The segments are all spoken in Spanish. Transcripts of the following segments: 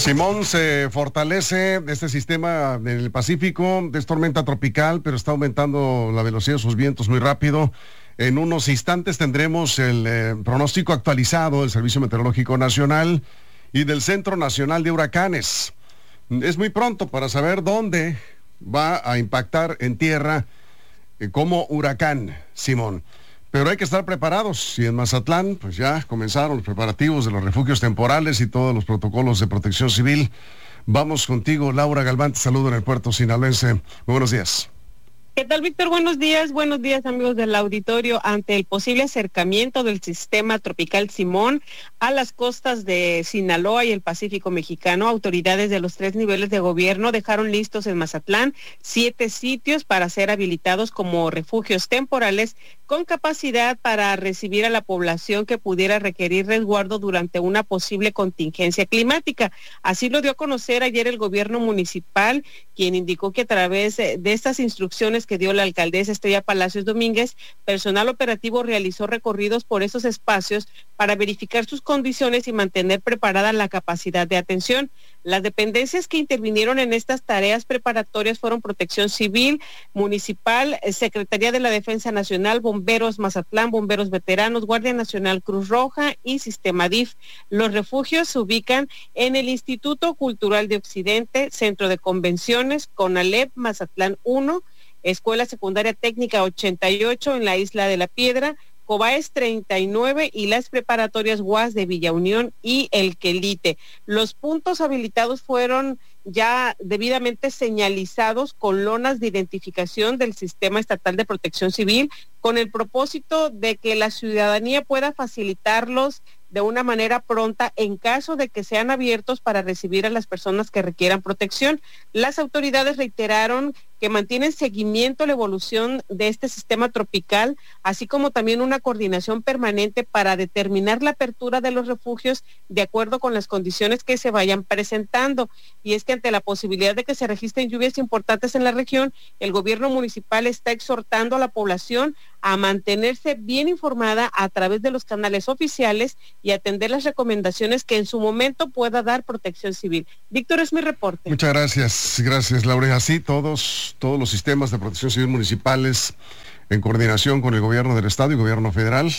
Simón, se fortalece este sistema del Pacífico, es tormenta tropical, pero está aumentando la velocidad de sus vientos muy rápido. En unos instantes tendremos el pronóstico actualizado del Servicio Meteorológico Nacional y del Centro Nacional de Huracanes. Es muy pronto para saber dónde va a impactar en tierra como huracán, Simón. Pero hay que estar preparados, y en Mazatlán pues ya comenzaron los preparativos de los refugios temporales y todos los protocolos de protección civil. Vamos contigo, Laura Galván, te saludo en el puerto sinaloense. Muy buenos días. ¿Qué tal, Víctor? Buenos días, amigos del auditorio. Ante el posible acercamiento del sistema tropical Simón a las costas de Sinaloa y el Pacífico mexicano, autoridades de los 3 niveles de gobierno dejaron listos en Mazatlán 7 sitios para ser habilitados como refugios temporales con capacidad para recibir a la población que pudiera requerir resguardo durante una posible contingencia climática. Así lo dio a conocer ayer el gobierno municipal, quien indicó que a través de estas instrucciones que dio la alcaldesa Estrella Palacios Domínguez, personal operativo realizó recorridos por esos espacios para verificar sus condiciones y mantener preparada la capacidad de atención. Las dependencias que intervinieron en estas tareas preparatorias fueron Protección Civil Municipal, Secretaría de la Defensa Nacional, Bomberos Mazatlán, Bomberos Veteranos, Guardia Nacional, Cruz Roja y Sistema DIF. Los refugios se ubican en el Instituto Cultural de Occidente, Centro de Convenciones, CONALEP, Mazatlán 1, Escuela Secundaria Técnica 88 en la Isla de la Piedra, Cobaes 39 y las preparatorias UAS de Villa Unión y El Quelite. Los puntos habilitados fueron ya debidamente señalizados con lonas de identificación del Sistema Estatal de Protección Civil, con el propósito de que la ciudadanía pueda facilitarlos de una manera pronta en caso de que sean abiertos para recibir a las personas que requieran protección. Las autoridades reiteraron que mantienen seguimiento a la evolución de este sistema tropical, así como también una coordinación permanente para determinar la apertura de los refugios de acuerdo con las condiciones que se vayan presentando. Y es que ante la posibilidad de que se registren lluvias importantes en la región, el gobierno municipal está exhortando a la población a mantenerse bien informada a través de los canales oficiales y atender las recomendaciones que en su momento pueda dar Protección Civil. Víctor, es mi reporte. Muchas gracias, Laura. Así todos los sistemas de protección civil municipales en coordinación con el gobierno del estado y gobierno federal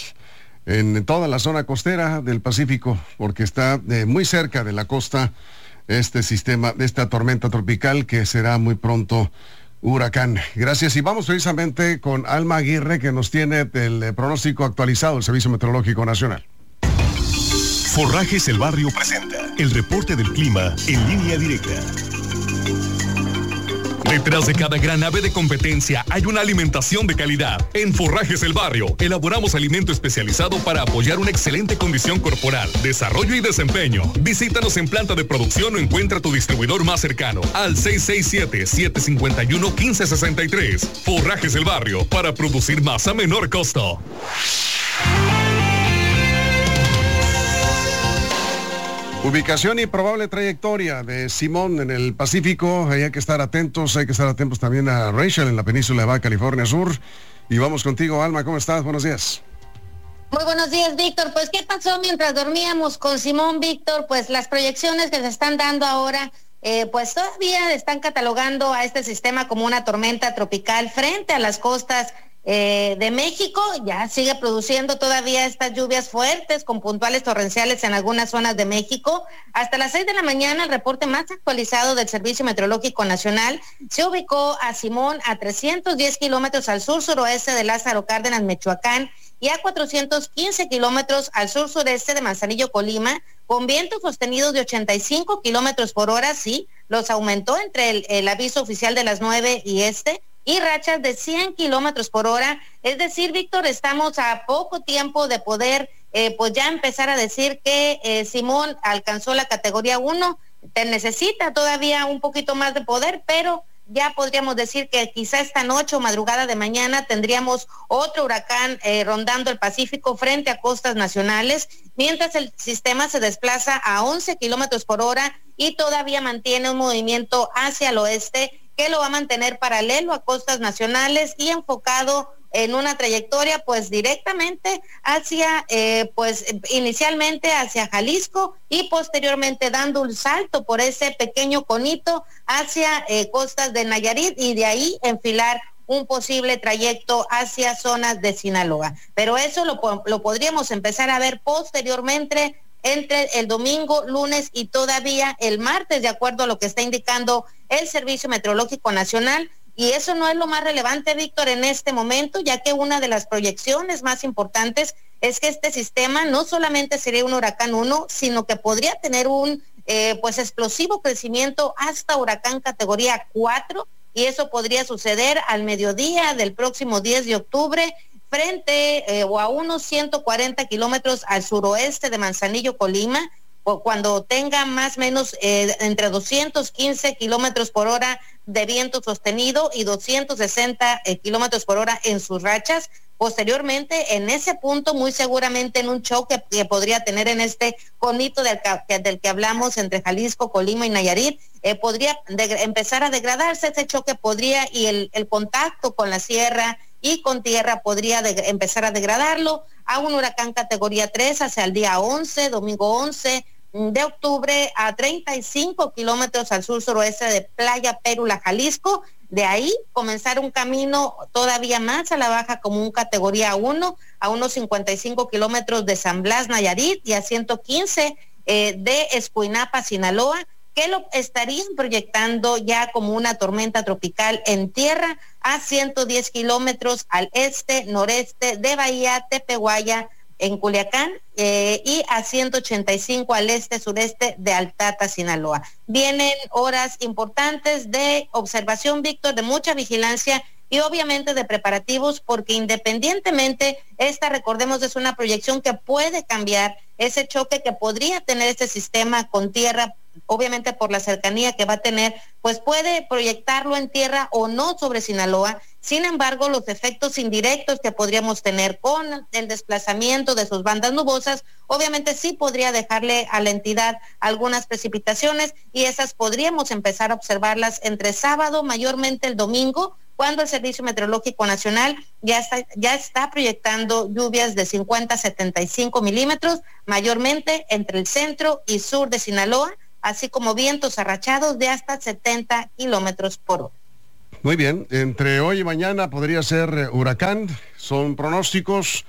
en toda la zona costera del Pacífico, porque está muy cerca de la costa este sistema, esta tormenta tropical que será muy pronto huracán. Gracias, y vamos precisamente con Alma Aguirre, que nos tiene el pronóstico actualizado del Servicio Meteorológico Nacional. Forrajes El Barrio presenta el reporte del clima en línea directa. Detrás de cada gran ave de competencia hay una alimentación de calidad. En Forrajes El Barrio elaboramos alimento especializado para apoyar una excelente condición corporal, desarrollo y desempeño. Visítanos en planta de producción o encuentra tu distribuidor más cercano al 667-751-1563. Forrajes El Barrio, para producir más a menor costo. Ubicación y probable trayectoria de Simón en el Pacífico. Hay que estar atentos también a Rachel en la península de Baja California Sur. Y vamos contigo, Alma, ¿cómo estás? Buenos días. Muy buenos días, Víctor. Pues, ¿qué pasó mientras dormíamos con Simón, Víctor? Pues las proyecciones que se están dando ahora, pues todavía están catalogando a este sistema como una tormenta tropical frente a las costas de México. Ya sigue produciendo todavía estas lluvias fuertes con puntuales torrenciales en algunas zonas de México. Hasta las 6 de la mañana, el reporte más actualizado del Servicio Meteorológico Nacional se ubicó a Simón a 310 kilómetros al sur-suroeste de Lázaro Cárdenas, Michoacán, y a 415 kilómetros al sur-sureste de Manzanillo, Colima, con vientos sostenidos de 85 kilómetros por hora. Sí, los aumentó entre el aviso oficial de las 9 y rachas de 100 kilómetros por hora. Es decir, Víctor, estamos a poco tiempo de poder pues ya empezar a decir que Simón alcanzó la categoría 1, necesita todavía un poquito más de poder, pero ya podríamos decir que quizá esta noche o madrugada de mañana tendríamos otro huracán rondando el Pacífico frente a costas nacionales, mientras el sistema se desplaza a 11 kilómetros por hora y todavía mantiene un movimiento hacia el oeste que lo va a mantener paralelo a costas nacionales y enfocado en una trayectoria pues directamente hacia, pues inicialmente hacia Jalisco y posteriormente dando un salto por ese pequeño conito hacia costas de Nayarit y de ahí enfilar un posible trayecto hacia zonas de Sinaloa. Pero eso lo podríamos empezar a ver posteriormente entre el domingo, lunes y todavía el martes, de acuerdo a lo que está indicando el Servicio Meteorológico Nacional. Y eso no es lo más relevante, Víctor, en este momento, ya que una de las proyecciones más importantes es que este sistema no solamente sería un huracán 1, sino que podría tener un pues explosivo crecimiento hasta huracán categoría 4, y eso podría suceder al mediodía del próximo 10 de octubre, frente o a unos 140 kilómetros al suroeste de Manzanillo, Colima, cuando tenga más o menos entre 215 kilómetros por hora de viento sostenido y 260 kilómetros por hora en sus rachas. Posteriormente, en ese punto, muy seguramente en un choque que podría tener en este conito del que hablamos entre Jalisco, Colima y Nayarit, podría empezar a degradarse ese choque, podría, y el contacto con la sierra y con tierra podría empezar a degradarlo a un huracán categoría 3 hacia el día 11, domingo 11 de octubre, a 35 kilómetros al sur-suroeste de Playa Pérula, Jalisco. De ahí comenzar un camino todavía más a la baja como un categoría 1, a unos 55 kilómetros de San Blas, Nayarit, y a 115 de Escuinapa, Sinaloa, que lo estarían proyectando ya como una tormenta tropical en tierra a 110 kilómetros al este, noreste de Bahía Tepehuaya, en Culiacán, y a 185 al este, sureste de Altata, Sinaloa. Vienen horas importantes de observación, Víctor, de mucha vigilancia y obviamente de preparativos, porque independientemente, recordemos, es una proyección que puede cambiar ese choque que podría tener este sistema con tierra, obviamente por la cercanía que va a tener, pues puede proyectarlo en tierra o no sobre Sinaloa. Sin embargo, los efectos indirectos que podríamos tener con el desplazamiento de sus bandas nubosas, obviamente sí podría dejarle a la entidad algunas precipitaciones, y esas podríamos empezar a observarlas entre sábado, mayormente el domingo, cuando el Servicio Meteorológico Nacional ya está proyectando lluvias de 50 a 75 milímetros, mayormente entre el centro y sur de Sinaloa, así como vientos arrachados de hasta 70 kilómetros por hora. Muy bien, entre hoy y mañana podría ser huracán, son pronósticos,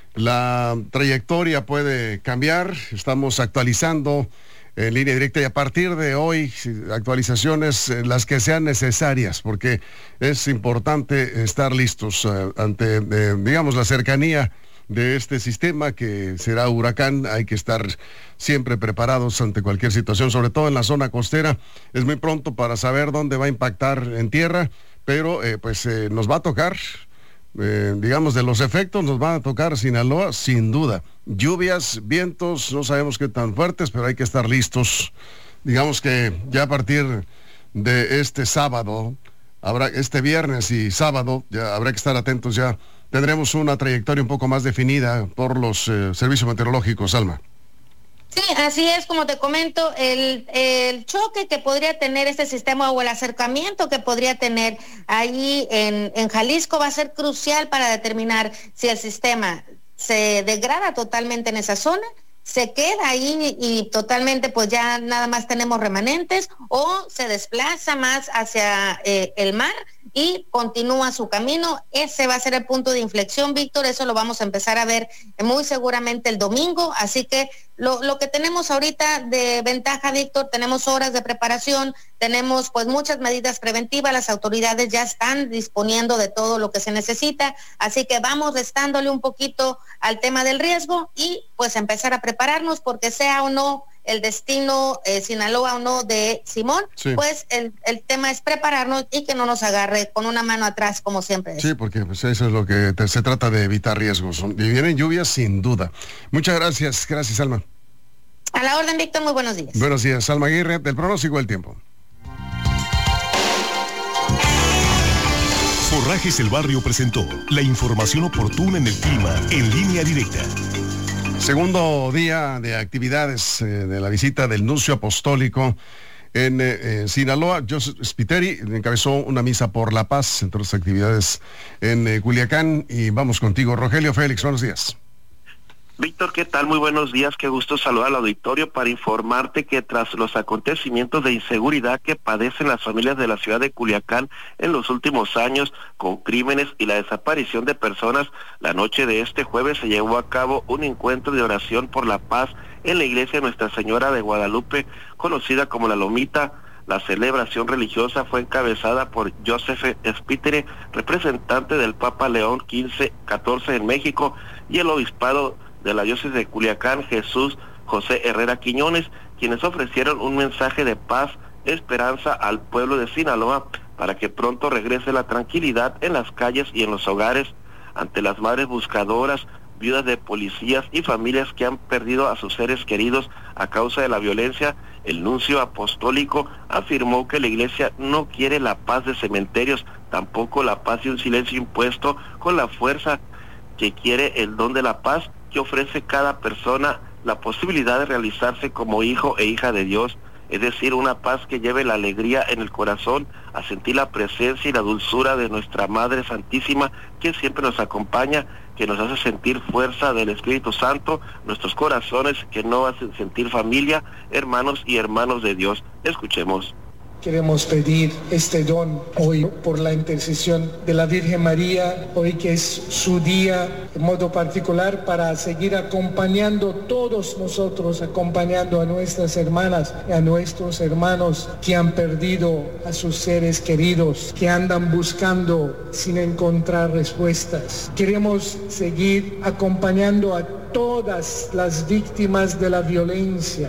la trayectoria puede cambiar, estamos actualizando en línea directa, y a partir de hoy actualizaciones las que sean necesarias, porque es importante estar listos ante, digamos, la cercanía de este sistema que será huracán. Hay que estar siempre preparados ante cualquier situación, sobre todo en la zona costera. Es muy pronto para saber dónde va a impactar en tierra, pero nos va a tocar, digamos, de los efectos nos van a tocar Sinaloa sin duda. Lluvias, vientos, no sabemos qué tan fuertes, pero hay que estar listos. Digamos que ya a partir de este sábado, este viernes y sábado, ya habrá que estar atentos, ya tendremos una trayectoria un poco más definida por los servicios meteorológicos, Alma. Sí, así es, como te comento, el choque que podría tener este sistema o el acercamiento que podría tener ahí en Jalisco va a ser crucial para determinar si el sistema se degrada totalmente en esa zona, se queda ahí y totalmente pues ya nada más tenemos remanentes, o se desplaza más hacia el mar y continúa su camino. Ese va a ser el punto de inflexión, Víctor. Eso lo vamos a empezar a ver muy seguramente el domingo, así que lo que tenemos ahorita de ventaja, Víctor, tenemos horas de preparación, tenemos pues muchas medidas preventivas, las autoridades ya están disponiendo de todo lo que se necesita, así que vamos restándole un poquito al tema del riesgo y pues empezar a prepararnos, porque sea o no el destino Sinaloa o no de Simón, sí, pues el tema es prepararnos y que no nos agarre con una mano atrás como siempre. Sí, porque pues eso es lo que se trata, de evitar riesgos. Y vienen lluvias sin duda. Muchas gracias, Alma. A la orden, Víctor, muy buenos días. Buenos días, Alma Aguirre, del pronóstico del tiempo. Forrajes El Barrio presentó la información oportuna en el clima en línea directa. Segundo día de actividades de la visita del nuncio apostólico En Sinaloa, Joseph Spiteri encabezó una misa por la paz entre las actividades en Culiacán. Y vamos contigo, Rogelio Félix, buenos días. Víctor, ¿qué tal? Muy buenos días, qué gusto saludar al auditorio para informarte que tras los acontecimientos de inseguridad que padecen las familias de la ciudad de Culiacán en los últimos años, con crímenes y la desaparición de personas, la noche de este jueves se llevó a cabo un encuentro de oración por la paz en la iglesia de Nuestra Señora de Guadalupe, conocida como La Lomita. La celebración religiosa fue encabezada por Joseph Spiteri, representante del Papa León XIV en México, y el obispado de la diócesis de Culiacán, Jesús José Herrera Quiñones, quienes ofrecieron un mensaje de paz, esperanza al pueblo de Sinaloa para que pronto regrese la tranquilidad en las calles y en los hogares ante las madres buscadoras, viudas de policías y familias que han perdido a sus seres queridos a causa de la violencia. El nuncio apostólico afirmó que la iglesia no quiere la paz de cementerios, tampoco la paz de un silencio impuesto con la fuerza, que quiere el don de la paz que ofrece cada persona la posibilidad de realizarse como hijo e hija de Dios, es decir, una paz que lleve la alegría en el corazón, a sentir la presencia y la dulzura de nuestra Madre Santísima, que siempre nos acompaña, que nos hace sentir fuerza del Espíritu Santo, nuestros corazones que nos hacen sentir familia, hermanos y hermanos de Dios. Escuchemos. Queremos pedir este don hoy por la intercesión de la Virgen María, hoy que es su día en modo particular, para seguir acompañando todos nosotros, acompañando a nuestras hermanas y a nuestros hermanos que han perdido a sus seres queridos, que andan buscando sin encontrar respuestas. Queremos seguir acompañando a todas las víctimas de la violencia.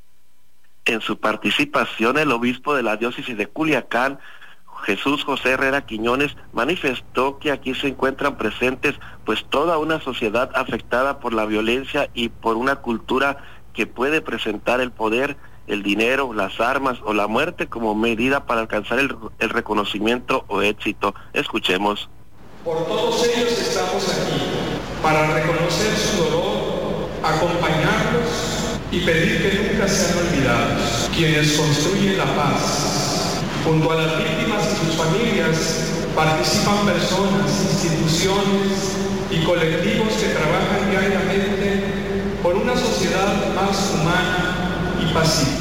En su participación, el obispo de la diócesis de Culiacán, Jesús José Herrera Quiñones, manifestó que aquí se encuentran presentes pues toda una sociedad afectada por la violencia y por una cultura que puede presentar el poder, el dinero, las armas o la muerte como medida para alcanzar el reconocimiento o éxito. Escuchemos. Por todos ellos estamos aquí, para reconocer su dolor, acompañarlos y pedir que nunca sean olvidados. Quienes construyen la paz. Junto a las víctimas y sus familias participan personas, instituciones y colectivos que trabajan diariamente por una sociedad más humana y pacífica.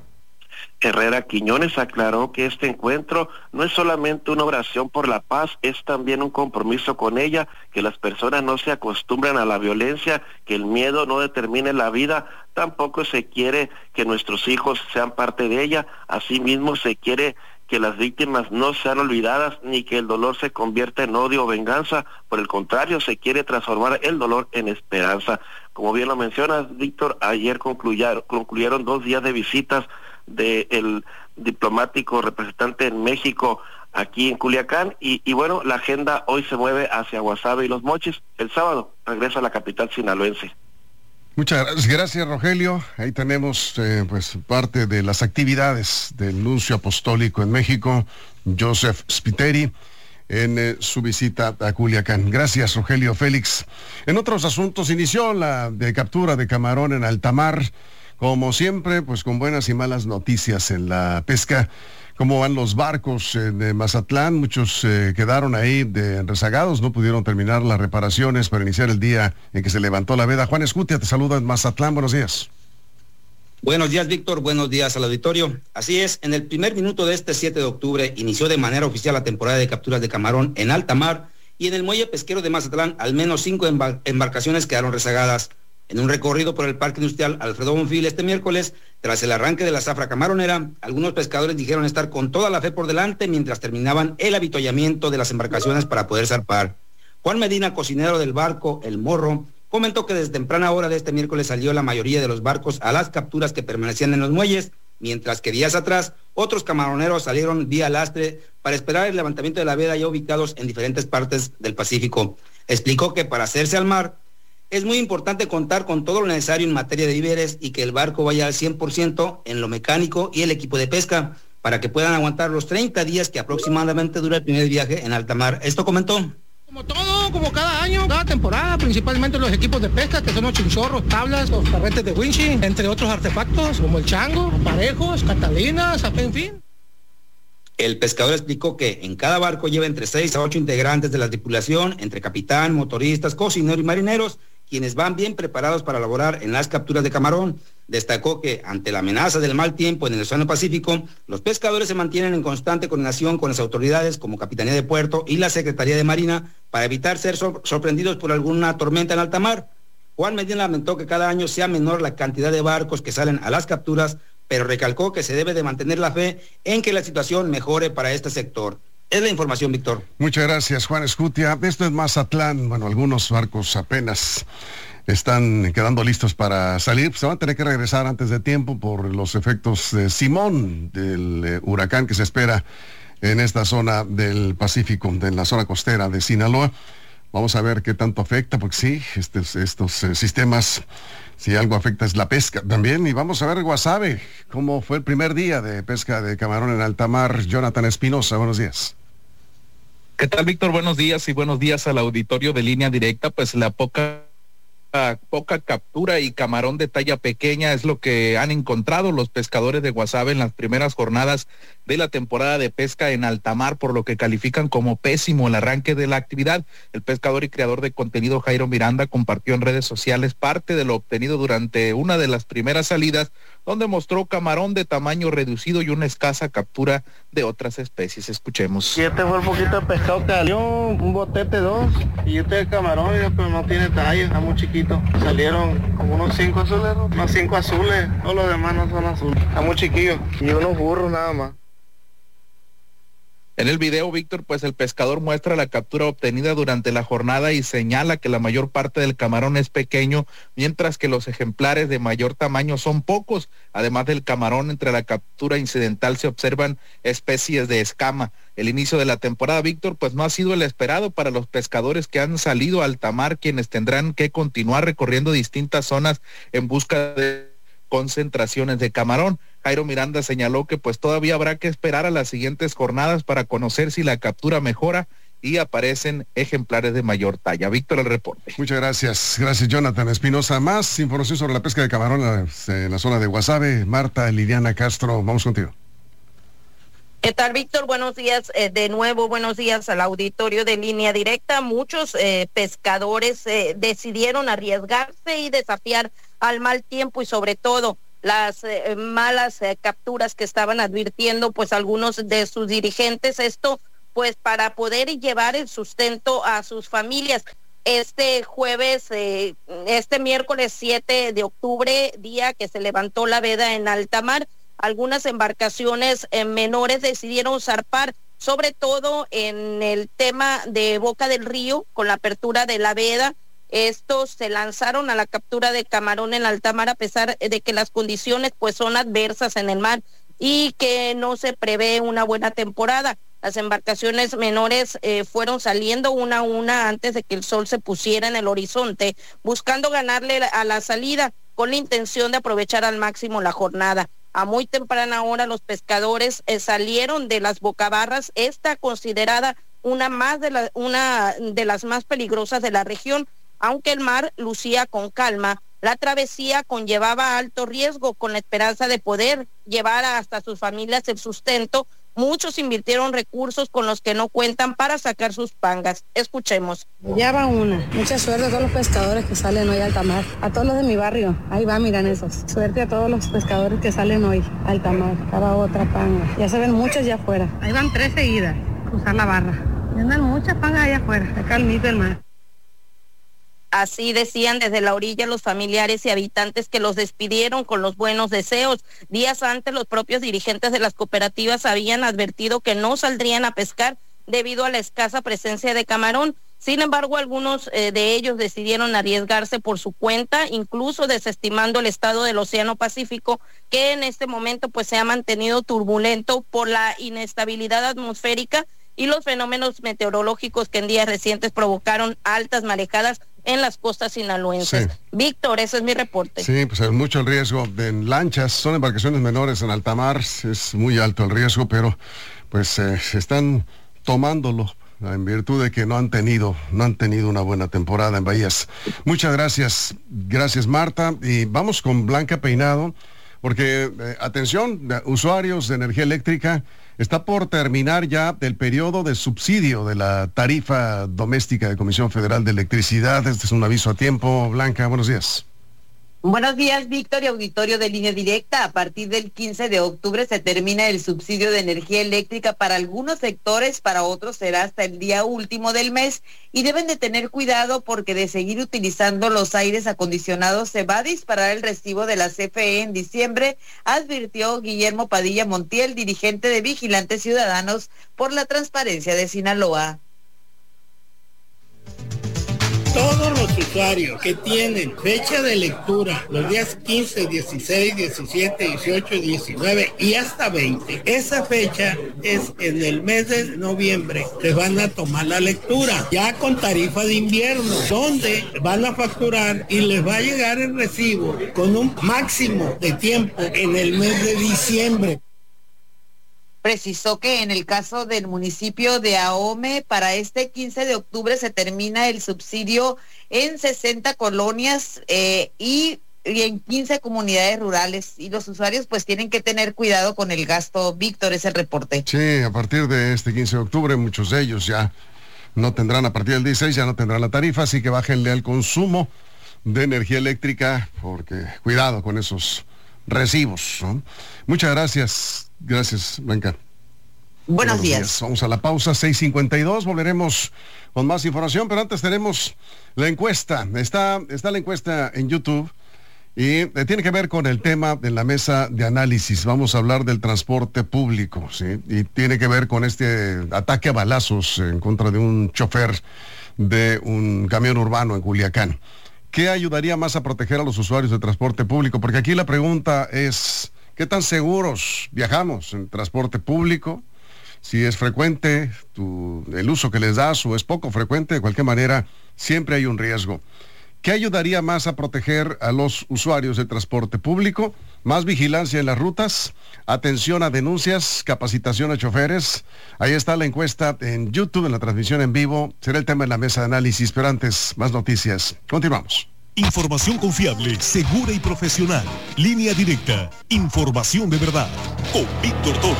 Herrera Quiñones aclaró que este encuentro no es solamente una oración por la paz, es también un compromiso con ella, que las personas no se acostumbran a la violencia, que el miedo no determine la vida, tampoco se quiere que nuestros hijos sean parte de ella, asimismo se quiere que las víctimas no sean olvidadas, ni que el dolor se convierta en odio o venganza, por el contrario, se quiere transformar el dolor en esperanza. Como bien lo mencionas, Víctor, ayer concluyeron 2 días de visitas del diplomático representante en México aquí en Culiacán y bueno, la agenda hoy se mueve hacia Guasave y Los Mochis. El sábado regresa a la capital sinaloense. Muchas gracias, Rogelio. Ahí tenemos pues parte de las actividades del nuncio apostólico en México, Joseph Spiteri, en su visita a Culiacán. Gracias, Rogelio Félix. En otros asuntos, inició la captura de camarón en alta mar. Como siempre, pues con buenas y malas noticias en la pesca. ¿Cómo van los barcos de Mazatlán? Muchos quedaron ahí rezagados, no pudieron terminar las reparaciones para iniciar el día en que se levantó la veda. Juan Escutia te saluda en Mazatlán, buenos días. Buenos días, Víctor, buenos días al auditorio. Así es, en el primer minuto de este 7 de octubre inició de manera oficial la temporada de capturas de camarón en alta mar y en el muelle pesquero de Mazatlán al menos 5 embarcaciones quedaron rezagadas. En un recorrido por el Parque Industrial Alfredo Bonfil este miércoles, tras el arranque de la zafra camaronera, algunos pescadores dijeron estar con toda la fe por delante mientras terminaban el avituallamiento de las embarcaciones para poder zarpar. Juan Medina, cocinero del barco El Morro, comentó que desde temprana hora de este miércoles salió la mayoría de los barcos a las capturas que permanecían en los muelles, mientras que días atrás otros camaroneros salieron vía lastre para esperar el levantamiento de la veda ya ubicados en diferentes partes del Pacífico. Explicó que para hacerse al mar es muy importante contar con todo lo necesario en materia de víveres y que el barco vaya al 100% en lo mecánico y el equipo de pesca para que puedan aguantar los 30 días que aproximadamente dura el primer viaje en alta mar. Esto comentó. Como todo, como cada año, cada temporada, principalmente los equipos de pesca, que son los chinchorros, tablas, los carretes de winching, entre otros artefactos, como el chango, aparejos, catalinas, en fin. El pescador explicó que en cada barco lleva entre 6 a 8 integrantes de la tripulación, entre capitán, motoristas, cocineros y marineros, quienes van bien preparados para laborar en las capturas de camarón. Destacó que ante la amenaza del mal tiempo en el Océano Pacífico, los pescadores se mantienen en constante coordinación con las autoridades como Capitanía de Puerto y la Secretaría de Marina para evitar ser sorprendidos por alguna tormenta en alta mar. Juan Medina lamentó que cada año sea menor la cantidad de barcos que salen a las capturas, pero recalcó que se debe de mantener la fe en que la situación mejore para este sector. Es la información, Víctor. Muchas gracias, Juan Escutia. Esto es Mazatlán. Bueno, algunos barcos apenas están quedando listos para salir. Se van a tener que regresar antes de tiempo por los efectos de Simón, del huracán que se espera en esta zona del Pacífico, en la zona costera de Sinaloa. Vamos a ver qué tanto afecta, porque sí, estos sistemas, si algo afecta es la pesca también. Y vamos a ver Guasave, cómo fue el primer día de pesca de camarón en alta mar. Jonathan Espinosa, buenos días. ¿Qué tal, Víctor? Buenos días y buenos días al auditorio de Línea Directa. Pues la poca captura y camarón de talla pequeña es lo que han encontrado los pescadores de Guasave en las primeras jornadas de la temporada de pesca en alta mar, por lo que califican como pésimo el arranque de la actividad. El pescador y creador de contenido Jairo Miranda compartió en redes sociales parte de lo obtenido durante una de las primeras salidas, donde mostró camarón de tamaño reducido y una escasa captura de otras especies. Escuchemos. Y este fue el poquito de pescado que salió, un botete 2, y este de camarón, pero no tiene talla, está muy chiquito. Salieron como unos 5 azules, ¿no? Unos 5 azules, todos los demás no son azules, está muy chiquillo, y unos burros nada más. En el video, Víctor, pues el pescador muestra la captura obtenida durante la jornada y señala que la mayor parte del camarón es pequeño, mientras que los ejemplares de mayor tamaño son pocos. Además del camarón, entre la captura incidental se observan especies de escama. El inicio de la temporada, Víctor, pues no ha sido el esperado para los pescadores que han salido a alta mar, quienes tendrán que continuar recorriendo distintas zonas en busca de concentraciones de camarón. Jairo Miranda señaló que pues todavía habrá que esperar a las siguientes jornadas para conocer si la captura mejora y aparecen ejemplares de mayor talla. Víctor, el reporte. Muchas gracias. Gracias, Jonathan Espinosa. Más información sobre la pesca de camarón en la zona de Guasave. Marta Liliana Castro, vamos contigo. ¿Qué tal, Víctor? Buenos días. De nuevo, buenos días al auditorio de Línea Directa. Muchos pescadores decidieron arriesgarse y desafiar al mal tiempo y sobre todo las malas capturas que estaban advirtiendo pues algunos de sus dirigentes, esto pues para poder llevar el sustento a sus familias. Este miércoles 7 de octubre, día que se levantó la veda en alta mar, algunas embarcaciones menores decidieron zarpar, sobre todo en el tema de Boca del Río, con la apertura de la veda. Estos se lanzaron a la captura de camarón en alta mar a pesar de que las condiciones pues son adversas en el mar y que no se prevé una buena temporada. Las embarcaciones menores fueron saliendo una a una antes de que el sol se pusiera en el horizonte, buscando ganarle a la salida con la intención de aprovechar al máximo la jornada. A muy temprana hora los pescadores salieron de las bocabarras, esta considerada una de las más peligrosas de la región. Aunque el mar lucía con calma, la travesía conllevaba alto riesgo. Con la esperanza de poder llevar hasta sus familias el sustento, muchos invirtieron recursos con los que no cuentan para sacar sus pangas. Escuchemos. Ya va una. Mucha suerte a todos los pescadores que salen hoy a alta mar. A todos los de mi barrio. Ahí va, miran esos. Suerte a todos los pescadores que salen hoy a alta mar. Ya va otra panga. Ya se ven muchos ya afuera. Ahí van 3 seguidas. Cruzar la barra. Ya andan muchas pangas allá afuera. Está calmito el mar. Así decían desde la orilla los familiares y habitantes que los despidieron con los buenos deseos. Días antes, los propios dirigentes de las cooperativas habían advertido que no saldrían a pescar debido a la escasa presencia de camarón. Sin embargo, algunos de ellos decidieron arriesgarse por su cuenta, incluso desestimando el estado del Océano Pacífico, que en este momento pues se ha mantenido turbulento por la inestabilidad atmosférica y los fenómenos meteorológicos que en días recientes provocaron altas marejadas en las costas sinaloenses. Sí. Víctor, ese es mi reporte. Sí, pues hay mucho el riesgo. En lanchas, son embarcaciones menores en alta mar, es muy alto el riesgo, pero pues se están tomándolo en virtud de que no han tenido una buena temporada en Bahías. Muchas gracias Marta, y vamos con Blanca Peinado, porque atención, usuarios de energía eléctrica, está por terminar ya el periodo de subsidio de la tarifa doméstica de Comisión Federal de Electricidad. Este es un aviso a tiempo. Blanca, buenos días. Buenos días, Víctor y auditorio de Línea Directa. A partir del 15 de octubre se termina el subsidio de energía eléctrica para algunos sectores, para otros será hasta el día último del mes, y deben de tener cuidado porque de seguir utilizando los aires acondicionados se va a disparar el recibo de la CFE en diciembre, advirtió Guillermo Padilla Montiel, dirigente de Vigilantes Ciudadanos por la Transparencia de Sinaloa. Todos los usuarios que tienen fecha de lectura los días 15, 16, 17, 18, 19 y hasta 20, esa fecha es en el mes de noviembre, les van a tomar la lectura, ya con tarifa de invierno, donde van a facturar y les va a llegar el recibo con un máximo de tiempo en el mes de diciembre. Precisó que en el caso del municipio de Ahome, para este 15 de octubre se termina el subsidio en 60 colonias y en 15 comunidades rurales, y los usuarios pues tienen que tener cuidado con el gasto. Víctor, es el reporte. Sí, a partir de este 15 de octubre muchos de ellos ya no tendrán, a partir del 16 ya no tendrán la tarifa, así que bájenle al consumo de energía eléctrica, porque cuidado con esos recibos, ¿no? Muchas gracias. Gracias, Blanca. Buenos días. Vamos a la pausa, 6:52, volveremos con más información, pero antes tenemos la encuesta. Está la encuesta en YouTube y tiene que ver con el tema de la mesa de análisis. Vamos a hablar del transporte público, ¿sí? Y tiene que ver con este ataque a balazos en contra de un chofer de un camión urbano en Culiacán. ¿Qué ayudaría más a proteger a los usuarios de transporte público? Porque aquí la pregunta es: ¿qué tan seguros viajamos en transporte público? Si es frecuente el uso que les das o es poco frecuente, de cualquier manera, siempre hay un riesgo. ¿Qué ayudaría más a proteger a los usuarios de transporte público? Más vigilancia en las rutas, atención a denuncias, capacitación a choferes. Ahí está la encuesta en YouTube, en la transmisión en vivo. Será el tema en la mesa de análisis, pero antes, más noticias. Continuamos. Información confiable, segura y profesional. Línea Directa. Información de verdad. Con Víctor Torres.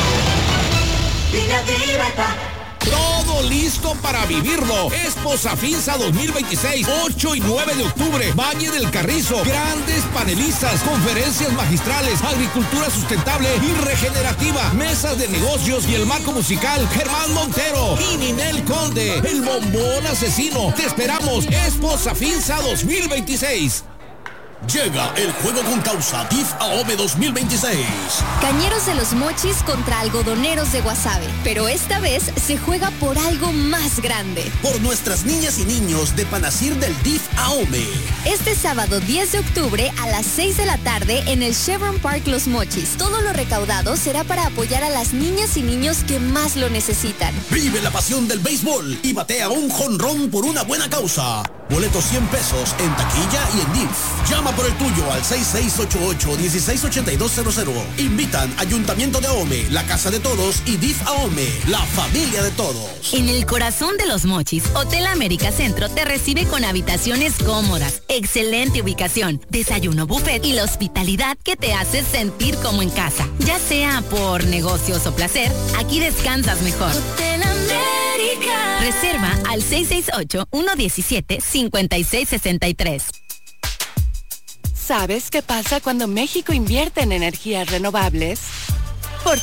Línea Directa. Todo listo para vivirlo. Expo Safinsa 2026, 8 y 9 de octubre. Valle del Carrizo. Grandes panelistas, conferencias magistrales, agricultura sustentable y regenerativa, mesas de negocios y el marco musical Germán Montero y Ninel Conde, el bombón asesino. Te esperamos. Expo Safinsa 2026. Llega el juego con causa DIF Ahome 2026. Cañeros de los Mochis contra algodoneros de Guasave. Pero esta vez se juega por algo más grande. Por nuestras niñas y niños de Panacir del DIF Ahome. Este sábado 10 de octubre a las 6 de la tarde en el Chevron Park Los Mochis. Todo lo recaudado será para apoyar a las niñas y niños que más lo necesitan. Vive la pasión del béisbol y batea un jonrón por una buena causa. Boletos $100 en taquilla y en DIF. Llama por el tuyo al 6688-168200. Invitan Ayuntamiento de Ahome, la Casa de Todos y DIF Ahome, la familia de todos. En el corazón de Los Mochis, Hotel América Centro te recibe con habitaciones cómodas, excelente ubicación, desayuno buffet y la hospitalidad que te hace sentir como en casa. Ya sea por negocios o placer, aquí descansas mejor. Hotel América. Reserva al 668-117-5663. ¿Sabes qué pasa cuando México invierte en energías renovables?